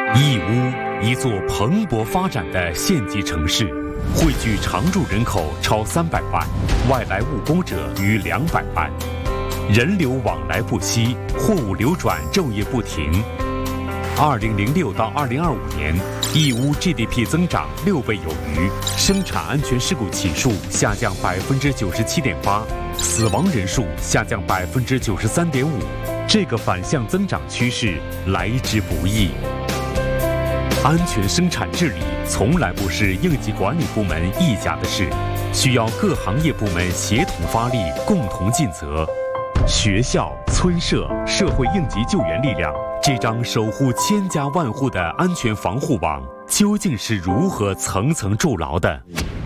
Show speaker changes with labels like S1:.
S1: 义乌，一座蓬勃发展的县级城市，汇聚常住人口超300万，外来务工者逾200万，人流往来不息，货物流转昼夜不停。2006到2025年，义乌 GDP 增长6倍有余，生产安全事故起数下降97.8%，死亡人数下降93.5%。这个反向增长趋势来之不易。安全生产治理从来不是应急管理部门一家的事，需要各行业部门协同发力，共同尽责。学校、村社、社会应急救援力量，这张守护千家万户的安全防护网，究竟是如何层层筑牢的？